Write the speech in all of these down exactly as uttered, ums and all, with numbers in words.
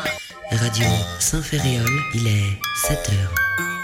Radio Saint-Ferréol, il est sept heures.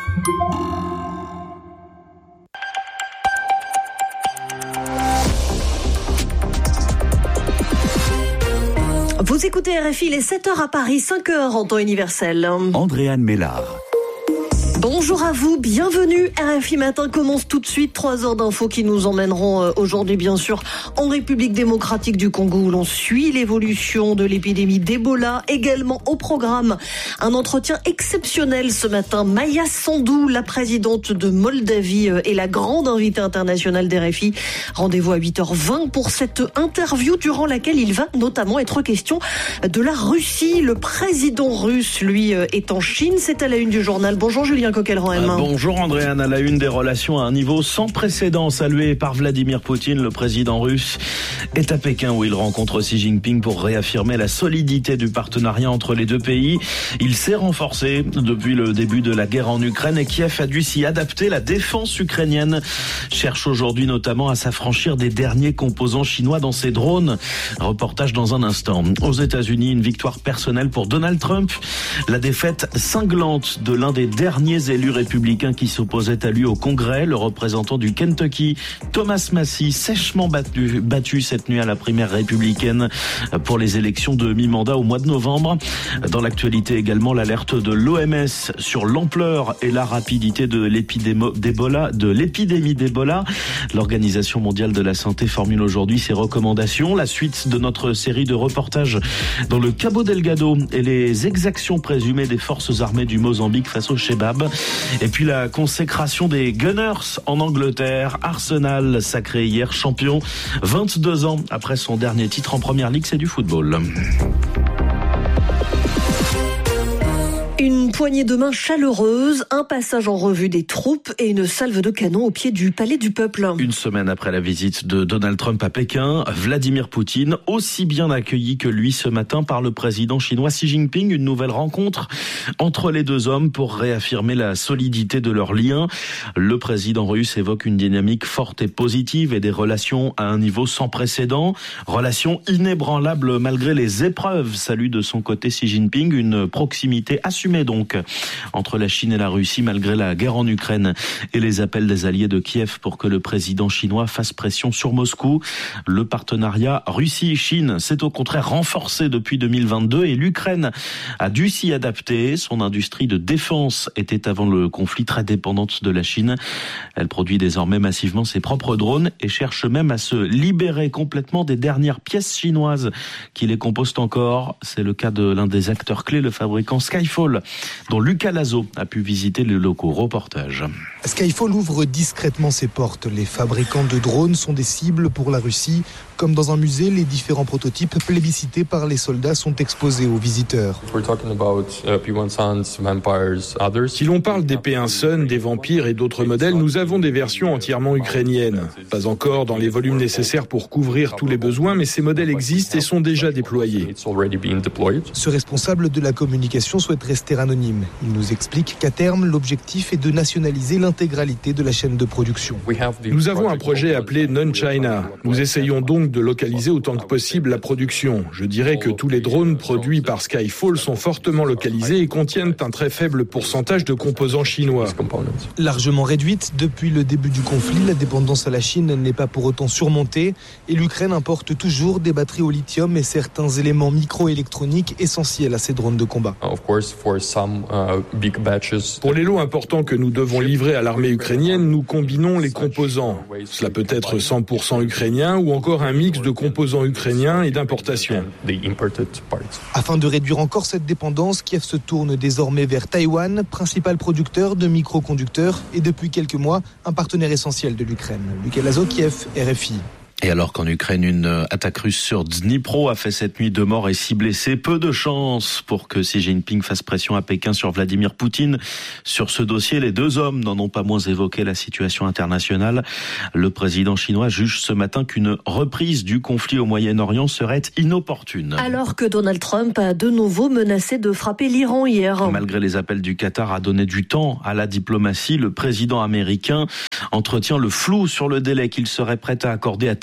Vous écoutez R F I, il est sept heures à Paris, cinq heures en temps universel. Andréane Mélard. Bonjour à vous, bienvenue. R F I Matin commence tout de suite. Trois heures d'infos qui nous emmèneront aujourd'hui, bien sûr, en République démocratique du Congo, où l'on suit l'évolution de l'épidémie d'Ebola. Également au programme, un entretien exceptionnel ce matin. Maya Sandu, la présidente de Moldavie, est la grande invitée internationale d'R F I. Rendez-vous à huit heures vingt pour cette interview, durant laquelle il va notamment être question de la Russie. Le président russe, lui, est en Chine. C'est à la une du journal. Bonjour Julien Coquelran-M. Bonjour Andréane, à la une des relations à un niveau sans précédent salué par Vladimir Poutine, le président russe est à Pékin où il rencontre Xi Jinping pour réaffirmer la solidité du partenariat entre les deux pays. Il s'est renforcé depuis le début de la guerre en Ukraine et Kiev a dû s'y adapter. La défense ukrainienne cherche aujourd'hui notamment à s'affranchir des derniers composants chinois dans ses drones. Reportage dans un instant. Aux États-Unis, une victoire personnelle pour Donald Trump. La défaite cinglante de l'un des derniers élus républicains qui s'opposait à lui au Congrès, le représentant du Kentucky, Thomas Massie, sèchement battu, battu cette nuit à la primaire républicaine pour les élections de mi-mandat au mois de novembre. Dans l'actualité également, l'alerte de l'O M S sur l'ampleur et la rapidité de l'épidémie d'Ebola, de l'épidémie d'Ebola. L'Organisation mondiale de la santé formule aujourd'hui ses recommandations. La suite de notre série de reportages dans le Cabo Delgado et les exactions présumées des forces armées du Mozambique face au Shebab. Et puis la consécration des Gunners en Angleterre. Arsenal sacré hier champion vingt-deux ans après son dernier titre en Première Ligue, c'est du football. Une poignée de main chaleureuse, un passage en revue des troupes et une salve de canon au pied du Palais du Peuple. Une semaine après la visite de Donald Trump à Pékin, Vladimir Poutine, aussi bien accueilli que lui ce matin par le président chinois Xi Jinping. Une nouvelle rencontre entre les deux hommes pour réaffirmer la solidité de leurs liens. Le président russe évoque une dynamique forte et positive et des relations à un niveau sans précédent. Relations inébranlables malgré les épreuves, salue de son côté Xi Jinping. Une proximité assumée donc entre la Chine et la Russie malgré la guerre en Ukraine et les appels des alliés de Kiev pour que le président chinois fasse pression sur Moscou. Le partenariat Russie-Chine s'est au contraire renforcé depuis deux mille vingt-deux et l'Ukraine a dû s'y adapter. Son industrie de défense était avant le conflit très dépendante de la Chine. Elle produit désormais massivement ses propres drones et cherche même à se libérer complètement des dernières pièces chinoises qui les composent encore. C'est le cas de l'un des acteurs clés, le fabricant Skyfall, dont Lucas Lazo a pu visiter les locaux. Reportage. Skyfall ouvre discrètement ses portes. Les fabricants de drones sont des cibles pour la Russie. Comme dans un musée, les différents prototypes plébiscités par les soldats sont exposés aux visiteurs. Si l'on parle des P un Sun, des vampires et d'autres modèles, nous avons des versions entièrement ukrainiennes. Pas encore dans les volumes nécessaires pour couvrir tous les besoins, mais ces modèles existent et sont déjà déployés. Ce responsable de la communication souhaite rester anonyme. Il nous explique qu'à terme, l'objectif est de nationaliser l'intégralité de la chaîne de production. Nous avons un projet appelé Non-China. Nous essayons donc de localiser autant que possible la production. Je dirais que tous les drones produits par Skyfall sont fortement localisés et contiennent un très faible pourcentage de composants chinois. Largement réduite depuis le début du conflit, la dépendance à la Chine n'est pas pour autant surmontée et l'Ukraine importe toujours des batteries au lithium et certains éléments microélectroniques essentiels à ses drones de combat. Pour les lots importants que nous devons livrer à l'armée ukrainienne, nous combinons les composants. Cela peut être cent pour cent ukrainien ou encore un mix de composants ukrainiens et d'importation. Afin de réduire encore cette dépendance, Kiev se tourne désormais vers Taïwan, principal producteur de microconducteurs et depuis quelques mois, un partenaire essentiel de l'Ukraine. Lucas Lazo, Kiev, R F I. Et alors qu'en Ukraine, une attaque russe sur Dnipro a fait cette nuit deux morts et six blessés, peu de chance pour que Xi Jinping fasse pression à Pékin sur Vladimir Poutine. Sur ce dossier, les deux hommes n'en ont pas moins évoqué la situation internationale. Le président chinois juge ce matin qu'une reprise du conflit au Moyen-Orient serait inopportune. Alors que Donald Trump a de nouveau menacé de frapper l'Iran hier. Malgré les appels du Qatar à donner du temps à la diplomatie, le président américain entretient le flou sur le délai qu'il serait prêt à accorder à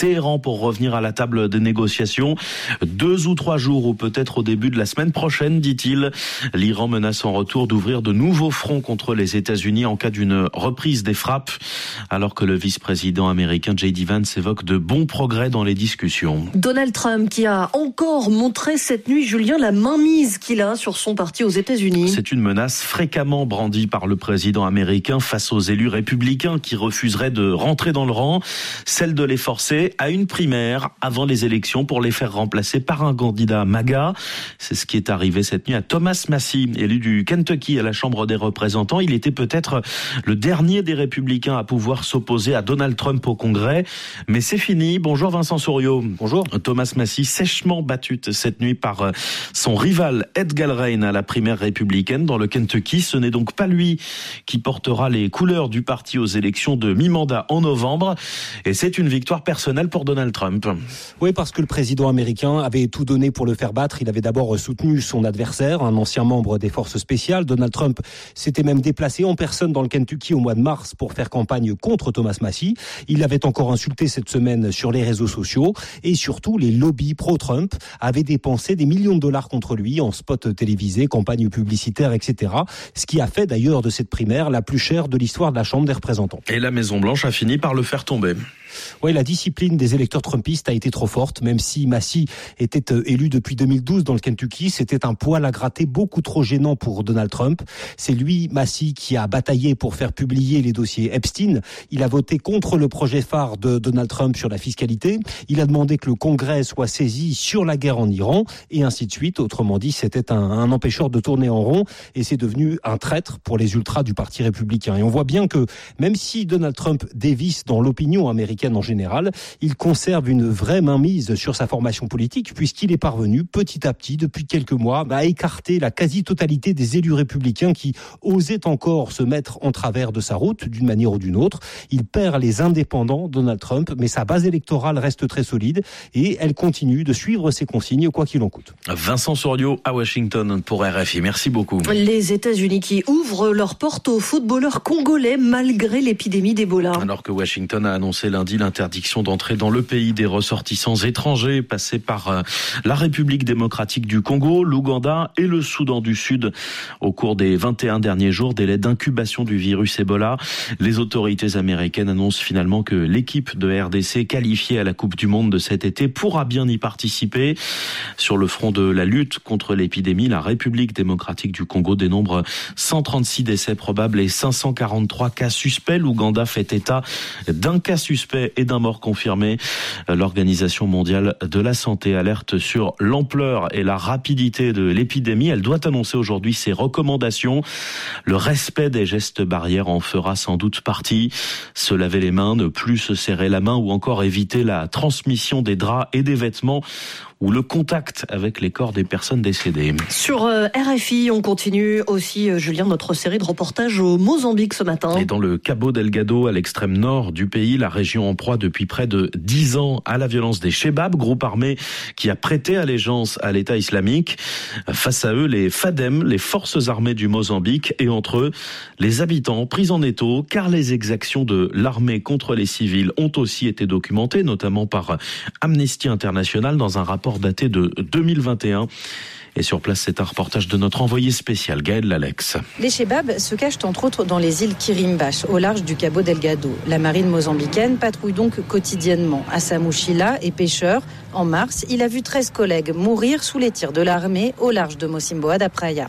Téhéran pour revenir à la table des négociations. Deux ou trois jours ou peut-être au début de la semaine prochaine, dit-il. L'Iran menace en retour d'ouvrir de nouveaux fronts contre les États-Unis en cas d'une reprise des frappes, alors que le vice-président américain J D Vance évoque de bons progrès dans les discussions. Donald Trump qui a encore montré cette nuit, Julien, la mainmise qu'il a sur son parti aux États-Unis. C'est une menace fréquemment brandie par le président américain face aux élus républicains qui refuseraient de rentrer dans le rang, celle de les forcer à une primaire avant les élections pour les faire remplacer par un candidat MAGA. C'est ce qui est arrivé cette nuit à Thomas Massie, élu du Kentucky à la Chambre des représentants. Il était peut-être le dernier des républicains à pouvoir s'opposer à Donald Trump au Congrès, mais c'est fini. Bonjour Vincent Souriau. Bonjour. Thomas Massie, sèchement battu cette nuit par son rival Ed Galbraith à la primaire républicaine dans le Kentucky. Ce n'est donc pas lui qui portera les couleurs du parti aux élections de mi-mandat en novembre. Et c'est une victoire personnelle pour Donald Trump. Oui, parce que le président américain avait tout donné pour le faire battre. Il avait d'abord soutenu son adversaire, un ancien membre des forces spéciales. Donald Trump s'était même déplacé en personne dans le Kentucky au mois de mars pour faire campagne contre Thomas Massie. Il l'avait encore insulté cette semaine sur les réseaux sociaux. Et surtout, les lobbies pro-Trump avaient dépensé des millions de dollars contre lui en spots télévisés, campagnes publicitaires, et cetera. Ce qui a fait d'ailleurs de cette primaire la plus chère de l'histoire de la Chambre des représentants. Et la Maison-Blanche a fini par le faire tomber. Oui, la discipline des électeurs trumpistes a été trop forte, même si Massie était élu depuis deux mille douze dans le Kentucky. C'était un poil à gratter beaucoup trop gênant pour Donald Trump. C'est lui, Massie, qui a bataillé pour faire publier les dossiers Epstein. Il a voté contre le projet phare de Donald Trump sur la fiscalité. Il a demandé que le Congrès soit saisi sur la guerre en Iran et ainsi de suite. Autrement dit, c'était un, un empêcheur de tourner en rond et c'est devenu un traître pour les ultras du Parti républicain. Et on voit bien que même si Donald Trump dévisse dans l'opinion américaine en général, il conserve une vraie mainmise sur sa formation politique puisqu'il est parvenu petit à petit, depuis quelques mois, à écarter la quasi-totalité des élus républicains qui osaient encore se mettre en travers de sa route d'une manière ou d'une autre. Il perd les indépendants, Donald Trump, mais sa base électorale reste très solide et elle continue de suivre ses consignes quoi qu'il en coûte. Vincent Souriau à Washington pour R F I. Merci beaucoup. Les États-Unis qui ouvrent leurs portes aux footballeurs congolais malgré l'épidémie d'Ebola. Alors que Washington a annoncé lundi l'interdiction d'entrer dans le pays des ressortissants étrangers passés par la République démocratique du Congo, l'Ouganda et le Soudan du Sud. Au cours des vingt et un derniers jours, délai d'incubation du virus Ebola, les autorités américaines annoncent finalement que l'équipe de R D C qualifiée à la Coupe du Monde de cet été pourra bien y participer. Sur le front de la lutte contre l'épidémie, la République démocratique du Congo dénombre cent trente-six décès probables et cinq cent quarante-trois cas suspects. L'Ouganda fait état d'un cas suspect et d'un mort confirmé. L'Organisation mondiale de la santé alerte sur l'ampleur et la rapidité de l'épidémie. Elle doit annoncer aujourd'hui ses recommandations. Le respect des gestes barrières en fera sans doute partie. Se laver les mains, ne plus se serrer la main ou encore éviter la transmission des draps et des vêtements ou le contact avec les corps des personnes décédées. Sur euh, R F I, on continue aussi, euh, Julien, notre série de reportages au Mozambique ce matin. Et dans le Cabo Delgado, à l'extrême nord du pays, la région en proie depuis près de dix ans à la violence des Chebab, groupe armé qui a prêté allégeance à l'État islamique. Face à eux, les FADEM, les forces armées du Mozambique, et entre eux, les habitants pris en étau, car les exactions de l'armée contre les civils ont aussi été documentées, notamment par Amnesty International dans un rapport daté de deux mille vingt et un. Et sur place, c'est un reportage de notre envoyé spécial, Gaël Lalex. Les Chebab se cachent entre autres dans les îles Kirimbash, au large du Cabo Delgado. La marine mozambicaine patrouille donc quotidiennement. Assamou Chila est pêcheur. En mars, il a vu treize collègues mourir sous les tirs de l'armée au large de Mocimboa da Praia.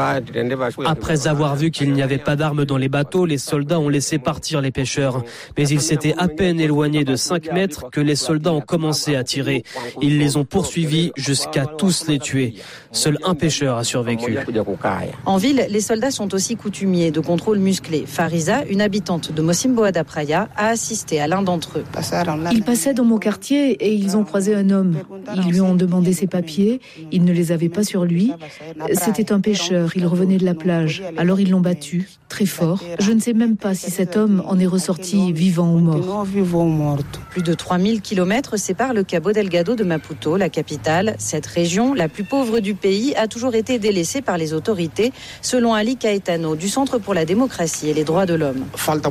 Après avoir vu qu'il n'y avait pas d'armes dans les bateaux, les soldats ont laissé partir les pêcheurs. Mais ils s'étaient à peine éloignés de cinq mètres que les soldats ont commencé à tirer. Ils les ont poursuivis jusqu'à tous les tuer. Seul un pêcheur a survécu. En ville, les soldats sont aussi coutumiers de contrôles musclés. Farisa, une habitante de Mocimboa da Praia, a assisté à l'un d'entre eux. Ils passaient dans mon quartier et ils ont croisé un homme. Ils lui ont demandé ses papiers. Il ne les avait pas sur lui. C'était un pêcheur. Il revenait de la plage. Alors ils l'ont battu, très fort. Je ne sais même pas si cet homme en est ressorti vivant ou mort. Plus de trois mille kilomètres séparent le Cabo Delgado de Maputo, la capitale. Cette région, la plus pauvre du pays, pays a toujours été délaissée par les autorités, selon Ali Caetano, du Centre pour la démocratie et les droits de l'homme.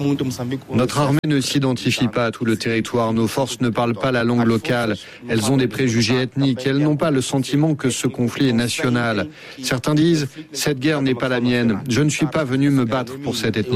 Notre armée ne s'identifie pas à tout le territoire. Nos forces ne parlent pas la langue locale. Elles ont des préjugés ethniques. Elles n'ont pas le sentiment que ce conflit est national. Certains disent « cette guerre n'est pas la mienne. Je ne suis pas venu me battre pour cette ethnie ».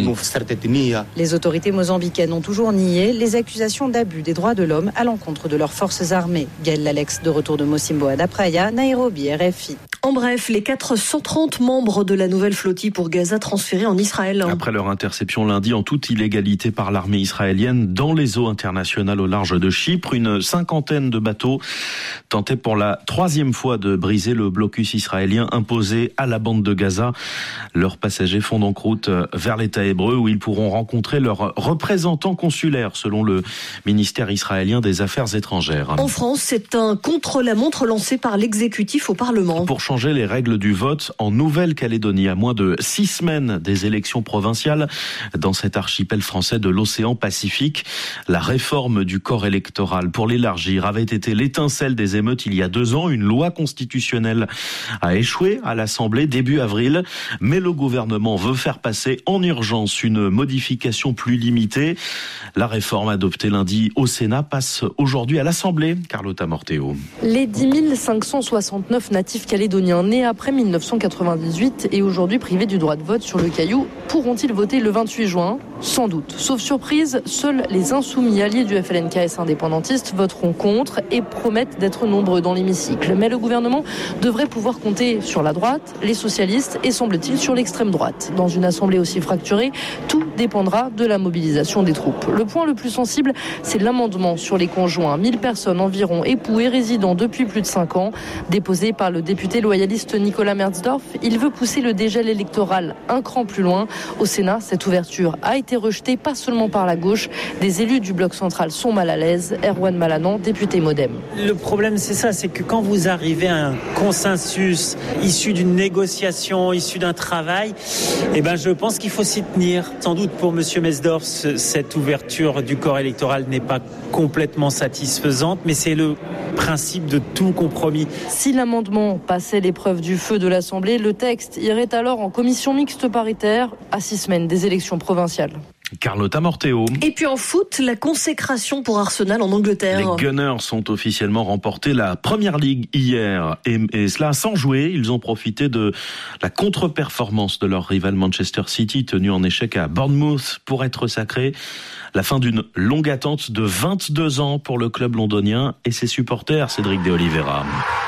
Les autorités mozambicaines ont toujours nié les accusations d'abus des droits de l'homme à l'encontre de leurs forces armées. Gaël Lalex, de retour de Mocimboa à Praia, Nairobi, R F I. En bref, les quatre cent trente membres de la nouvelle flottille pour Gaza transférés en Israël. Après leur interception lundi en toute illégalité par l'armée israélienne dans les eaux internationales au large de Chypre, une cinquantaine de bateaux tentaient pour la troisième fois de briser le blocus israélien imposé à la bande de Gaza. Leurs passagers font donc route vers l'État hébreu où ils pourront rencontrer leurs représentants consulaires selon le ministère israélien des Affaires étrangères. En France, c'est un contre-la-montre lancé par l'exécutif au Parlement. Pour changer les règles du vote en Nouvelle-Calédonie, à moins de six semaines des élections provinciales dans cet archipel français de l'océan Pacifique, la réforme du corps électoral pour l'élargir avait été l'étincelle des émeutes il y a deux ans. Une loi constitutionnelle a échoué à l'Assemblée début avril, mais le gouvernement veut faire passer en urgence une modification plus limitée. La réforme adoptée lundi au Sénat passe aujourd'hui à l'Assemblée. Carlotta Morteo. Les dix mille cinq cent soixante-neuf natifs calédoniens nés après mille neuf cent quatre-vingt-dix-huit et aujourd'hui privés du droit de vote sur le Caillou pourront-ils voter le vingt-huit juin ? Sans doute. Sauf surprise, seuls les insoumis alliés du F L N K S indépendantistes voteront contre et promettent d'être nombreux dans l'hémicycle. Mais le gouvernement devrait pouvoir compter sur la droite, les socialistes et semble-t-il sur l'extrême droite. Dans une assemblée aussi fracturée, tout dépendra de la mobilisation des troupes. Le point le plus sensible, c'est l'amendement sur les conjoints. mille personnes environ, époux et résidents depuis plus de cinq ans, déposé par le député loyaliste Nicolas Merzdorf. Il veut pousser le dégel électoral un cran plus loin. Au Sénat, cette ouverture a été rejetée pas seulement par la gauche. Des élus du bloc central sont mal à l'aise. Erwan Malanan, député Modem. Le problème, c'est ça, c'est que quand vous arrivez à un consensus issu d'une négociation, issu d'un travail, eh ben, je pense qu'il faut s'y tenir. Sans doute pour M. Merzdorf, cette ouverture du corps électoral n'est pas complètement satisfaisante, mais c'est le principe de tout compromis. Si l'amendement passait l'épreuve du feu de l'Assemblée, le texte irait alors en commission mixte paritaire à six semaines des élections provinciales. Carlotta Morteo. Et puis en foot, la consécration pour Arsenal en Angleterre. Les Gunners ont officiellement remporté la Premier League hier. Et, et cela sans jouer. Ils ont profité de la contre-performance de leur rival Manchester City, tenu en échec à Bournemouth pour être sacré. La fin d'une longue attente de vingt-deux ans pour le club londonien et ses supporters, Cédric de Oliveira.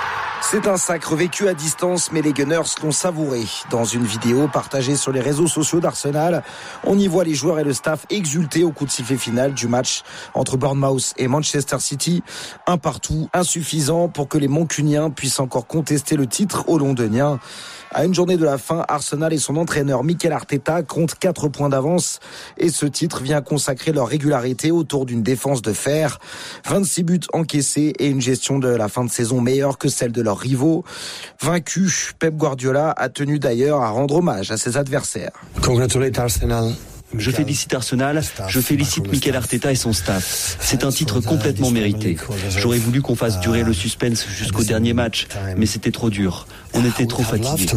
C'est un sacre vécu à distance, mais les Gunners l'ont savouré. Dans une vidéo partagée sur les réseaux sociaux d'Arsenal, on y voit les joueurs et le staff exulter au coup de sifflet final du match entre Bournemouth et Manchester City. Un partout, insuffisant pour que les Mancuniens puissent encore contester le titre aux Londoniens. À une journée de la fin, Arsenal et son entraîneur Mikel Arteta comptent quatre points d'avance et ce titre vient consacrer leur régularité autour d'une défense de fer. vingt-six buts encaissés et une gestion de la fin de saison meilleure que celle de leurs rivaux. Vaincu, Pep Guardiola a tenu d'ailleurs à rendre hommage à ses adversaires. Congratulate Arsenal. Je félicite Arsenal, je félicite Mikel Arteta et son staff. C'est un titre complètement mérité. J'aurais voulu qu'on fasse durer le suspense jusqu'au dernier match, mais c'était trop dur. On était trop fatigués.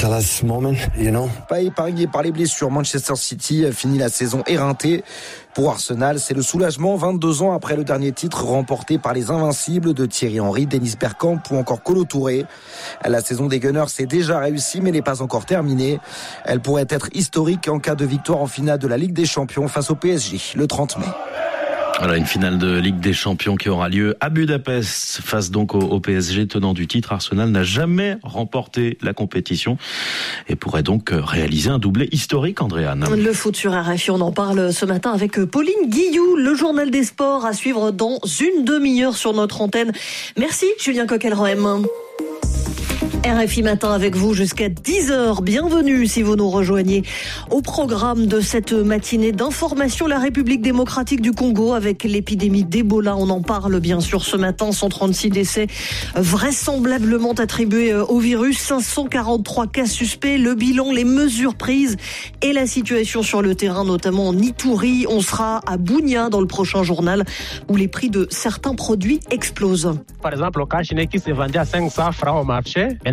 Pas épargné par les blessures, Manchester City finit la saison éreintée. Pour Arsenal, c'est le soulagement vingt-deux ans après le dernier titre remporté par les Invincibles de Thierry Henry, Dennis Bergkamp ou encore Kolo Touré. La saison des Gunners est déjà réussie mais n'est pas encore terminée. Elle pourrait être historique en cas de victoire en finale de la Ligue des Champions face au P S G le trente mai. Voilà, une finale de Ligue des Champions qui aura lieu à Budapest face donc au, au P S G tenant du titre. Arsenal n'a jamais remporté la compétition et pourrait donc réaliser un doublé historique, Andréane. Le foot sur R F I, on en parle ce matin avec Pauline Guillou, le journal des sports à suivre dans une demi-heure sur notre antenne. Merci Julien Coquelroem. R F I Matin avec vous jusqu'à dix heures. Bienvenue si vous nous rejoignez. Au programme de cette matinée d'information, la République démocratique du Congo avec l'épidémie d'Ebola. On en parle bien sûr ce matin. cent trente-six décès vraisemblablement attribués au virus. cinq cent quarante-trois cas suspects. Le bilan, les mesures prises et la situation sur le terrain, notamment en Ituri. On sera à Bunia dans le prochain journal où les prix de certains produits explosent. Par exemple, le cachet qui se vendait à cinq cents francs au marché,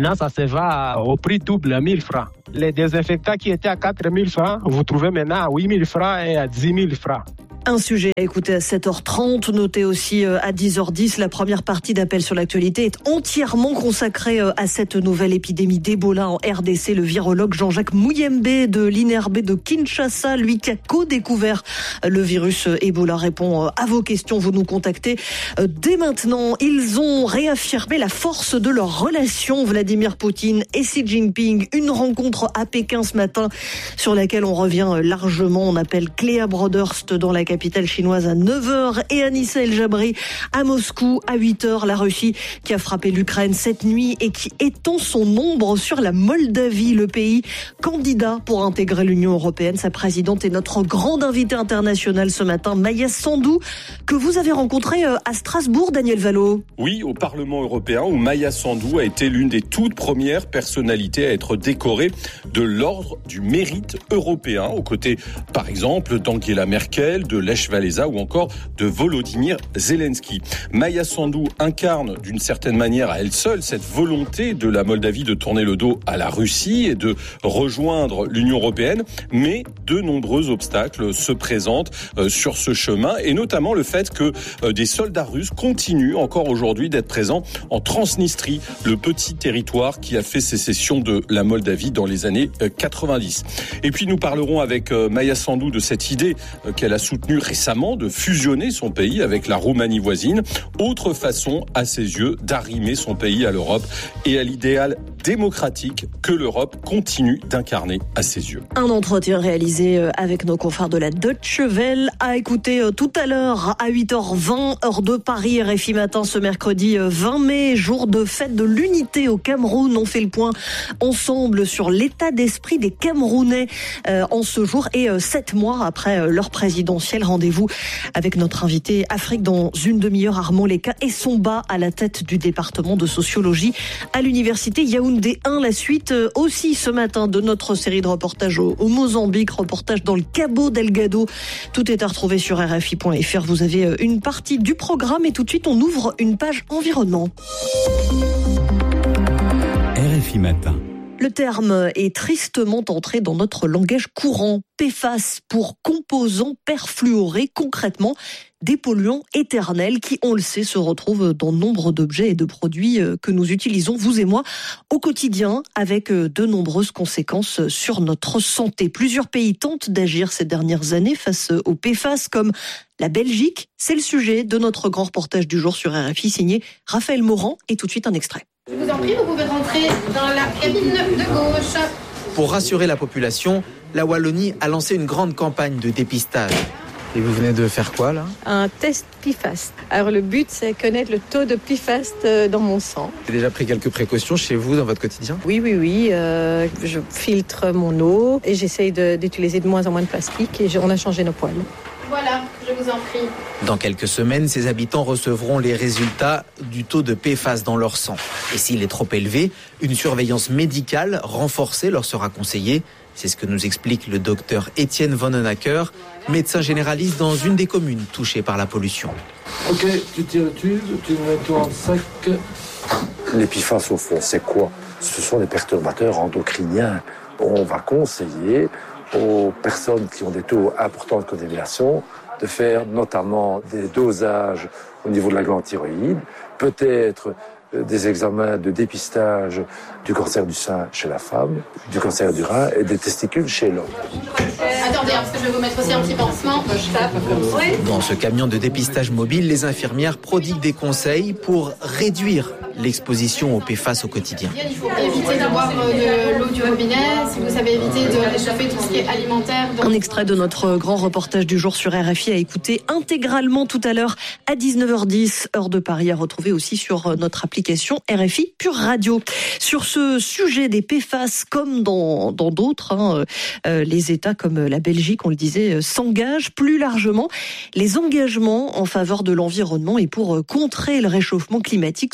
Maintenant, ça se vend au prix double, à mille francs. Les désinfectants qui étaient à quatre mille francs, vous trouvez maintenant à huit mille francs et à dix mille francs. Un sujet à écouter à sept heures trente, notez aussi à dix heures dix. La première partie d'Appel sur l'actualité est entièrement consacrée à cette nouvelle épidémie d'Ebola en R D C. Le virologue Jean-Jacques Mouyembe de l'I N R B de Kinshasa, lui qui a co-découvert le virus Ebola, répond à vos questions. Vous nous contactez dès maintenant. Ils ont réaffirmé la force de leur relation, Vladimir Poutine et Xi Jinping. Une rencontre à Pékin ce matin sur laquelle on revient largement. On appelle Cléa Broderst dans la capitale chinoise à neuf heures et Anissa El Jabri à Moscou à huit heures. La Russie qui a frappé l'Ukraine cette nuit et qui étend son ombre sur la Moldavie, le pays candidat pour intégrer l'Union européenne. Sa présidente est notre grande invitée internationale ce matin, Maia Sandu, que vous avez rencontrée à Strasbourg, Daniel Valo. Oui, au Parlement européen, où Maia Sandu a été l'une des toutes premières personnalités à être décorée de l'ordre du mérite européen, aux côtés, par exemple, d'Angela Merkel, de Lech Walesa ou encore de Volodymyr Zelensky. Maia Sandu incarne d'une certaine manière à elle seule cette volonté de la Moldavie de tourner le dos à la Russie et de rejoindre l'Union européenne, mais de nombreux obstacles se présentent euh, sur ce chemin, et notamment le fait que euh, des soldats russes continuent encore aujourd'hui d'être présents en Transnistrie, le petit territoire qui a fait sécession de la Moldavie dans les années euh, quatre-vingt-dix. Et puis nous parlerons avec euh, Maia Sandu de cette idée euh, qu'elle a soutenue récemment de fusionner son pays avec la Roumanie voisine, autre façon à ses yeux d'arrimer son pays à l'Europe et à l'idéal démocratique que l'Europe continue d'incarner à ses yeux. Un entretien réalisé avec nos confrères de la Deutsche Welle à écouter tout à l'heure à huit heures vingt, heure de Paris, R F I Matin, ce mercredi vingt mai, jour de fête de l'unité au Cameroun. On fait le point ensemble sur l'état d'esprit des Camerounais euh, en ce jour et euh, sept mois après leur présidentielle. Rendez-vous avec notre invité Afrique dans une demi-heure, Armand Leka et Somba à la tête du département de sociologie à l'université Yaoundé un. La suite aussi ce matin de notre série de reportages au, au Mozambique, reportage dans le Cabo Delgado. Tout est à retrouver sur R F I point F R. Vous avez une partie du programme et tout de suite on ouvre une page environnement. R F I Matin. Le terme est tristement entré dans notre langage courant. P F A S pour composants perfluorés, concrètement des polluants éternels qui, on le sait, se retrouvent dans nombre d'objets et de produits que nous utilisons, vous et moi, au quotidien, avec de nombreuses conséquences sur notre santé. Plusieurs pays tentent d'agir ces dernières années face aux P F A S, comme la Belgique. C'est le sujet de notre grand reportage du jour sur R F I, signé Raphaël Morand, et tout de suite un extrait. Je vous en prie, vous pouvez rentrer dans la cabine de gauche. Pour rassurer la population, la Wallonie a lancé une grande campagne de dépistage. Et vous venez de faire quoi là ? Un test P F A S. Alors le but, c'est connaître le taux de P F A S dans mon sang. Vous avez déjà pris quelques précautions chez vous dans votre quotidien ? Oui, oui, oui. Euh, je filtre mon eau et j'essaye de, d'utiliser de moins en moins de plastique et je, on a changé nos poêles. Voilà, je vous en prie. Dans quelques semaines, ces habitants recevront les résultats du taux de P F A S dans leur sang. Et s'il est trop élevé, une surveillance médicale renforcée leur sera conseillée. C'est ce que nous explique le docteur Étienne Vannenacker, médecin généraliste dans une des communes touchées par la pollution. Ok, tu tires le tube, tu le mets dans le sac. Les P F A S, au fond, c'est quoi ? Ce sont des perturbateurs endocriniens. On va conseiller aux personnes qui ont des taux importants de codéviation de faire notamment des dosages au niveau de la glande thyroïde, peut-être des examens de dépistage du cancer du sein chez la femme, du cancer du rein et des testicules chez l'homme. Attendez, parce que je vais vous mettre aussi un petit pansement. Je tape comme ça. Dans ce camion de dépistage mobile, les infirmières prodiguent des conseils pour réduire l'exposition aux P F A S au quotidien. Il faut éviter de boire de l'eau du robinet, si vous savez éviter de réchauffer tout ce qui est alimentaire. Un extrait de notre grand reportage du jour sur R F I à écouter intégralement tout à l'heure à dix-neuf heures dix, heure de Paris, à retrouver aussi sur notre application R F I Pure Radio. Sur ce sujet des P F A S, comme dans, dans d'autres, hein, euh, les États comme la Belgique, on le disait, euh, s'engagent plus largement. Les engagements en faveur de l'environnement et pour euh, contrer le réchauffement climatique se multiplient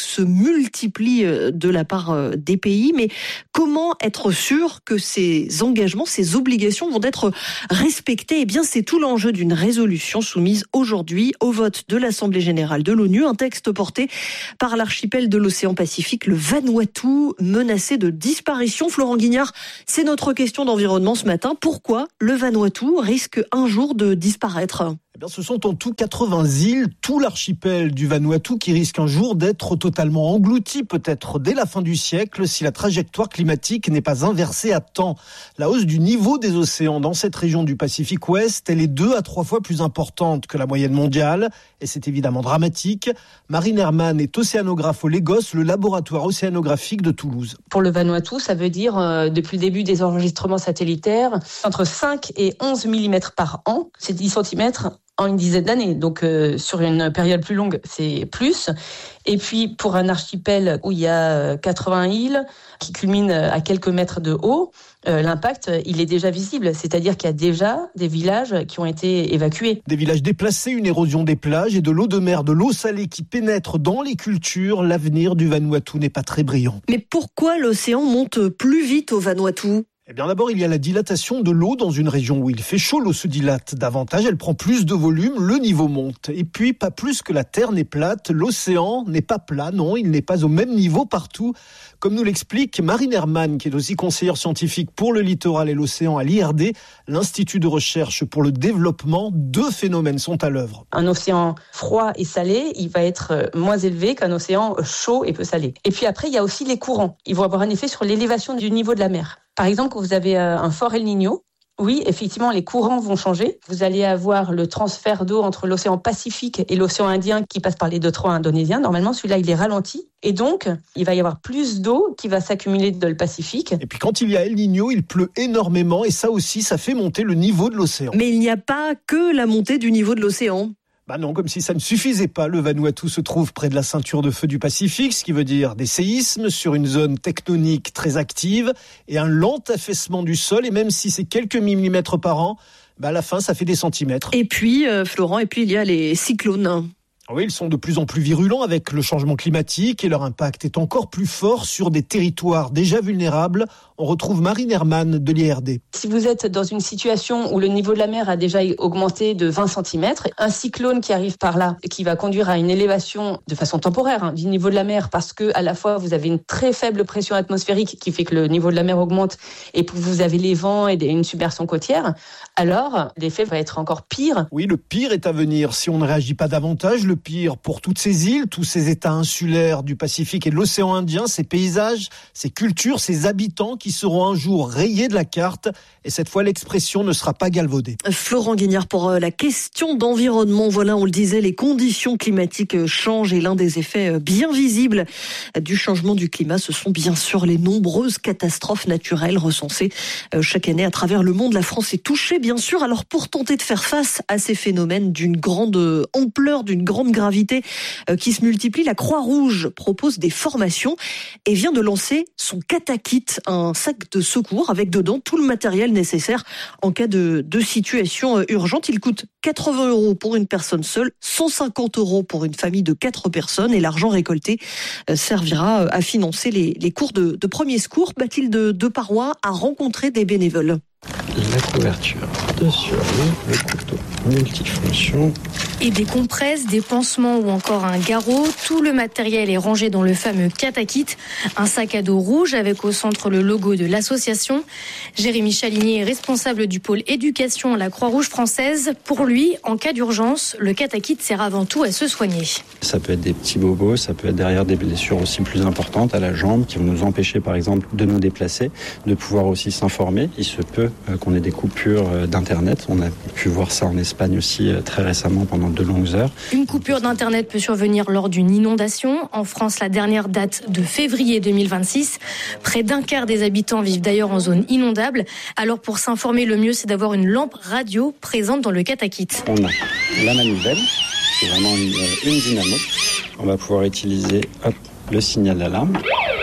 multiplient de la part des pays. Mais comment être sûr que ces engagements, ces obligations vont être respectées ? Eh bien, c'est tout l'enjeu d'une résolution soumise aujourd'hui au vote de l'Assemblée générale de l'ONU. Un texte porté par l'archipel de l'océan Pacifique, le Vanuatu, menacé de disparition. Florent Guignard, c'est notre question d'environnement ce matin. Pourquoi le Vanuatu risque un jour de disparaître ? Eh bien, ce sont en tout quatre-vingts îles, tout l'archipel du Vanuatu qui risque un jour d'être totalement englouti, peut-être dès la fin du siècle, si la trajectoire climatique n'est pas inversée à temps. La hausse du niveau des océans dans cette région du Pacifique Ouest, elle est deux à trois fois plus importante que la moyenne mondiale, et c'est évidemment dramatique. Marine Herman est océanographe au Lagos, le laboratoire océanographique de Toulouse. Pour le Vanuatu, ça veut dire, euh, depuis le début des enregistrements satellitaires, entre cinq et onze millimètres par an, c'est dix centimètres en une dizaine d'années. Donc, euh, sur une période plus longue, c'est plus. Et puis, pour un archipel où il y a quatre-vingts îles qui culminent à quelques mètres de haut, euh, l'impact, il est déjà visible. C'est-à-dire qu'il y a déjà des villages qui ont été évacués. Des villages déplacés, une érosion des plages et de l'eau de mer, de l'eau salée qui pénètre dans les cultures. L'avenir du Vanuatu n'est pas très brillant. Mais pourquoi l'océan monte plus vite au Vanuatu ? Eh bien, d'abord, il y a la dilatation de l'eau dans une région où il fait chaud. L'eau se dilate davantage, elle prend plus de volume, le niveau monte. Et puis, pas plus que la Terre n'est plate, l'océan n'est pas plat, non, il n'est pas au même niveau partout. Comme nous l'explique Marine Herman, qui est aussi conseillère scientifique pour le littoral et l'océan à l'I R D, l'Institut de recherche pour le développement. Deux phénomènes sont à l'œuvre. Un océan froid et salé, il va être moins élevé qu'un océan chaud et peu salé. Et puis après, il y a aussi les courants. Ils vont avoir un effet sur l'élévation du niveau de la mer. Par exemple, quand vous avez un fort El Niño, oui, effectivement, les courants vont changer. Vous allez avoir le transfert d'eau entre l'océan Pacifique et l'océan Indien qui passe par les détroits indonésiens. Normalement, celui-là, il est ralenti. Et donc, il va y avoir plus d'eau qui va s'accumuler dans le Pacifique. Et puis, quand il y a El Niño, il pleut énormément. Et ça aussi, ça fait monter le niveau de l'océan. Mais il n'y a pas que la montée du niveau de l'océan. Bah non, comme si ça ne suffisait pas. Le Vanuatu se trouve près de la ceinture de feu du Pacifique, ce qui veut dire des séismes sur une zone tectonique très active et un lent affaissement du sol. Et même si c'est quelques millimètres par an, bah à la fin, ça fait des centimètres. Et puis, euh, Florent, et puis il y a les cyclones. Oui, ils sont de plus en plus virulents avec le changement climatique et leur impact est encore plus fort sur des territoires déjà vulnérables. On retrouve Marine Herman de l'I R D. Si vous êtes dans une situation où le niveau de la mer a déjà augmenté de vingt centimètres, un cyclone qui arrive par là, qui va conduire à une élévation de façon temporaire hein, du niveau de la mer, parce que à la fois vous avez une très faible pression atmosphérique qui fait que le niveau de la mer augmente et puis vous avez les vents et une submersion côtière, alors l'effet va être encore pire. Oui, le pire est à venir si on ne réagit pas davantage. Le pire pour toutes ces îles, tous ces États insulaires du Pacifique et de l'océan Indien, ces paysages, ces cultures, ces habitants qui seront un jour rayés de la carte. Et cette fois, l'expression ne sera pas galvaudée. Florent Guignard pour la question d'environnement. Voilà, on le disait, les conditions climatiques changent et l'un des effets bien visibles du changement du climat, ce sont bien sûr les nombreuses catastrophes naturelles recensées chaque année à travers le monde. La France est touchée, bien sûr. Alors, pour tenter de faire face à ces phénomènes d'une grande ampleur, d'une grande gravité qui se multiplient, la Croix-Rouge propose des formations et vient de lancer son Katakit, un sac de secours avec dedans tout le matériel nécessaire en cas de, de situation urgente. Il coûte quatre-vingts euros pour une personne seule, cent cinquante euros pour une famille de quatre personnes et l'argent récolté servira à financer les, les cours de, de premier secours. Bathilde de Parois a rencontré des bénévoles. La couverture de survie, le couteau multifonction. Et des compresses, des pansements ou encore un garrot. Tout le matériel est rangé dans le fameux Katakit, un sac à dos rouge avec au centre le logo de l'association. Jérémy Chaligné est responsable du pôle éducation à la Croix-Rouge française. Pour lui, en cas d'urgence, le Katakit sert avant tout à se soigner. Ça peut être des petits bobos, ça peut être derrière des blessures aussi plus importantes à la jambe qui vont nous empêcher par exemple de nous déplacer, de pouvoir aussi s'informer. Il se peut qu'on ait des coupures d'internet. On a pu voir ça en Espagne aussi très récemment pendant de longues heures. Une coupure d'internet peut survenir lors d'une inondation. En France, la dernière date de février deux mille vingt-six. Près d'un quart des habitants vivent d'ailleurs en zone inondable. Alors pour s'informer, le mieux c'est d'avoir une lampe radio présente dans le Katakit. On a la manivelle, c'est vraiment une, une dynamo. On va pouvoir utiliser hop, le signal d'alarme.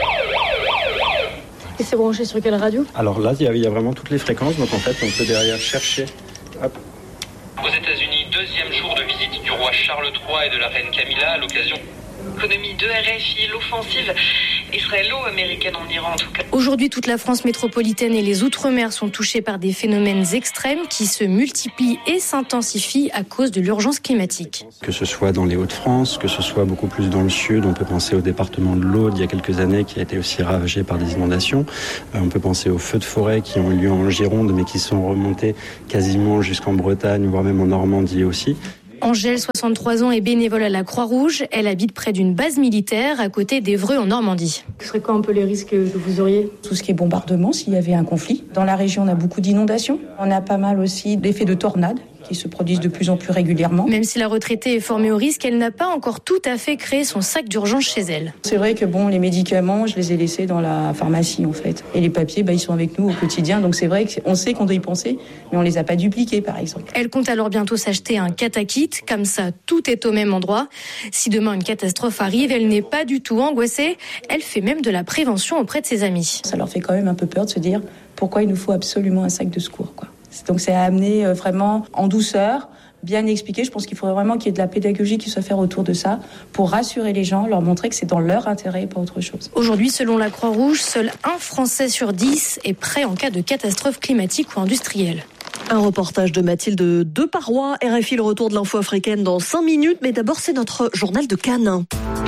Et c'est branché sur quelle radio ? Alors là, il y, a, il y a vraiment toutes les fréquences. Donc en fait, on peut derrière chercher. Hop. Aux États-Unis, deuxième jour de visite du roi Charles trois et de la reine Camilla à l'occasion l'économie de R F I, l'offensive israélo-américaine en Iran en tout cas. Aujourd'hui, toute la France métropolitaine et les Outre-mer sont touchés par des phénomènes extrêmes qui se multiplient et s'intensifient à cause de l'urgence climatique. Que ce soit dans les Hauts-de-France, que ce soit beaucoup plus dans le sud, on peut penser au département de l'Aude il y a quelques années qui a été aussi ravagé par des inondations. Euh, on peut penser aux feux de forêt qui ont eu lieu en Gironde mais qui sont remontés quasiment jusqu'en Bretagne, voire même en Normandie aussi. Angèle, soixante-trois ans, est bénévole à la Croix-Rouge. Elle habite près d'une base militaire à côté d'Évreux en Normandie. Ce serait quoi un peu les risques que vous auriez ? Tout ce qui est bombardement, s'il y avait un conflit. Dans la région, on a beaucoup d'inondations. On a pas mal aussi d'effets de tornades qui se produisent de plus en plus régulièrement. Même si la retraitée est formée au risque, elle n'a pas encore tout à fait créé son sac d'urgence chez elle. C'est vrai que bon, les médicaments, je les ai laissés dans la pharmacie en fait. Et les papiers, bah, ils sont avec nous au quotidien. Donc c'est vrai qu'on sait qu'on doit y penser, mais on les a pas dupliqués par exemple. Elle compte alors bientôt s'acheter un catakit. Comme ça, tout est au même endroit. Si demain une catastrophe arrive, elle n'est pas du tout angoissée. Elle fait même de la prévention auprès de ses amis. Ça leur fait quand même un peu peur de se dire pourquoi il nous faut absolument un sac de secours, quoi. Donc c'est à amener vraiment en douceur, bien expliquer. Je pense qu'il faudrait vraiment qu'il y ait de la pédagogie qui soit faite autour de ça pour rassurer les gens, leur montrer que c'est dans leur intérêt et pas autre chose. Aujourd'hui, selon la Croix-Rouge, seul un Français sur dix est prêt en cas de catastrophe climatique ou industrielle. Un reportage de Mathilde Deparoy, R F I, le retour de l'info africaine dans cinq minutes. Mais d'abord, c'est notre journal de Cannes.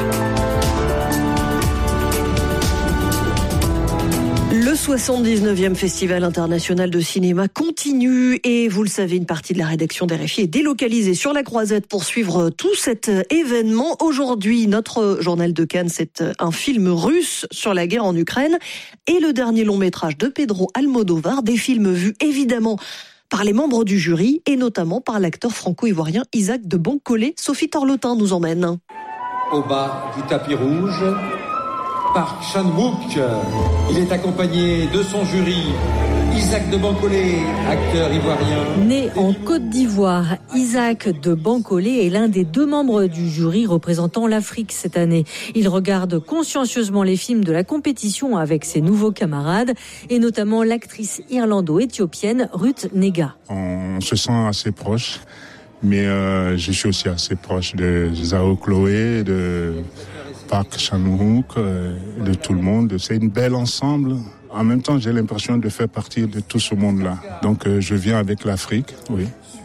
Le soixante-dix-neuvième Festival international de cinéma continue et vous le savez, une partie de la rédaction d'R F I est délocalisée sur la Croisette pour suivre tout cet événement. Aujourd'hui, notre journal de Cannes, c'est un film russe sur la guerre en Ukraine et le dernier long métrage de Pedro Almodóvar, des films vus évidemment par les membres du jury et notamment par l'acteur franco-ivoirien Isaac de Bancolé. Sophie Torlotin nous emmène. Au bas du tapis rouge, Park Chan-wook. Il est accompagné de son jury, Isaac de Bancolé, acteur ivoirien. Né en Côte d'Ivoire, Isaac de Bancolé est l'un des deux membres du jury représentant l'Afrique cette année. Il regarde consciencieusement les films de la compétition avec ses nouveaux camarades et notamment l'actrice irlando-éthiopienne Ruth Nega. On se sent assez proche, mais euh, je suis aussi assez proche de Zhao Chloé, de Park Chan-wook, de tout le monde. C'est une belle ensemble. En même temps, j'ai l'impression de faire partie de tout ce monde-là. Donc, euh, je viens avec l'Afrique, oui.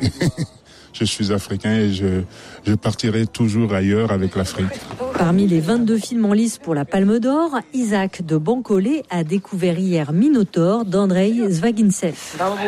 Je suis africain et je, je partirai toujours ailleurs avec l'Afrique. Parmi les vingt-deux films en lice pour la Palme d'Or, Isaac de Bancolé a découvert hier Minotaur d'Andrei Zvagintsev.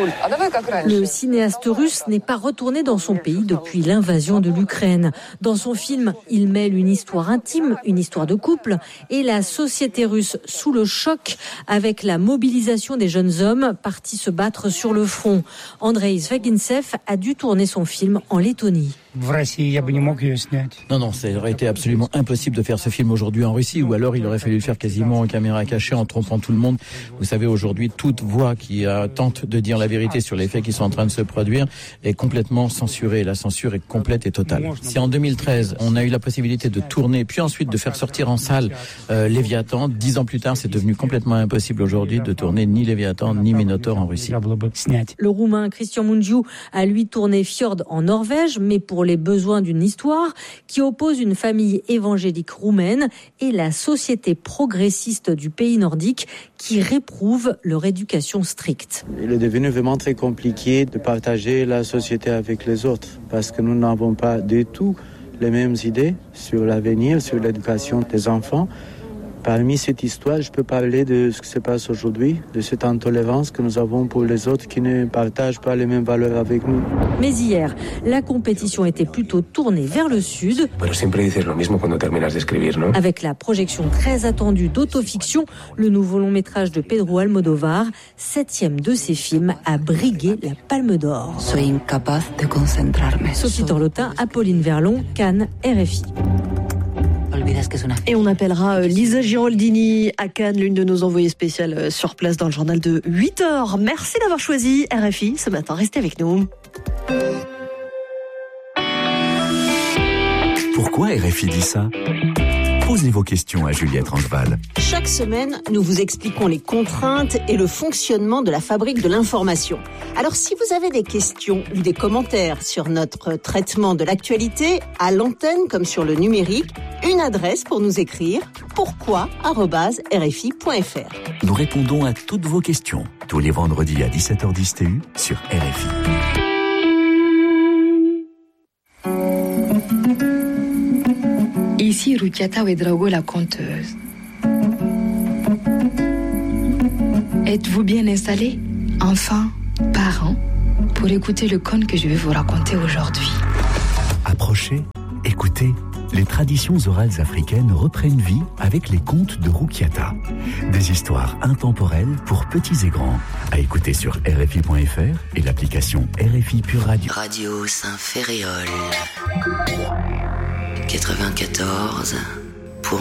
Le cinéaste russe n'est pas retourné dans son pays depuis l'invasion de l'Ukraine. Dans son film, il mêle une histoire intime, une histoire de couple et la société russe sous le choc avec la mobilisation des jeunes hommes partis se battre sur le front. Andrei Zvagintsev a dû tourner son film en Lettonie. Non, non, ça aurait été absolument impossible de faire ce film aujourd'hui en Russie, ou alors il aurait fallu le faire quasiment en caméra cachée, en trompant tout le monde. Vous savez, aujourd'hui, toute voix qui euh, tente de dire la vérité sur les faits qui sont en train de se produire est complètement censurée. La censure est complète et totale. Si en deux mille treize, on a eu la possibilité de tourner, puis ensuite de faire sortir en salle euh, Léviathan, dix ans plus tard, c'est devenu complètement impossible aujourd'hui de tourner ni Léviathan ni Minotaur en Russie. Le Roumain Christian Mungiu a lui tourné Fjord en Norvège, mais pour les besoins d'une histoire qui oppose une famille évangélique roumaine et la société progressiste du pays nordique qui réprouve leur éducation stricte. Il est devenu vraiment très compliqué de partager la société avec les autres parce que nous n'avons pas du tout les mêmes idées sur l'avenir, sur l'éducation des enfants. Parmi cette histoire, je peux parler de ce qui se passe aujourd'hui, de cette intolérance que nous avons pour les autres qui ne partagent pas les mêmes valeurs avec nous. Mais hier, la compétition était plutôt tournée vers le sud. Avec la projection très attendue d'Autofiction, le nouveau long métrage de Pedro Almodóvar, septième de ses films, a brigué la Palme d'Or. Sophie Torlotin, Apolline Verlon, Cannes, R F I. Et on appellera Lisa Giraldini à Cannes, l'une de nos envoyées spéciales sur place dans le journal de huit heures. Merci d'avoir choisi R F I ce matin. Restez avec nous. Pourquoi R F I dit ça ? Pour Posez vos questions à Juliette Rangeval. Chaque semaine, nous vous expliquons les contraintes et le fonctionnement de la fabrique de l'information. Alors si vous avez des questions ou des commentaires sur notre traitement de l'actualité, à l'antenne comme sur le numérique, une adresse pour nous écrire, pourquoi arobase r f i point f r. Nous répondons à toutes vos questions, tous les vendredis à dix-sept heures dix T U sur R F I. Ici Rukiata Ouedraogo, la conteuse. Êtes-vous bien installés, enfants, parents, pour écouter le conte que je vais vous raconter aujourd'hui? Approchez, écoutez. Les traditions orales africaines reprennent vie avec les contes de Rukiata. Des histoires intemporelles pour petits et grands. À écouter sur R F I point F R et l'application R F I Pure Radio. Radio Saint-Ferréol quatre-vingt-quatorze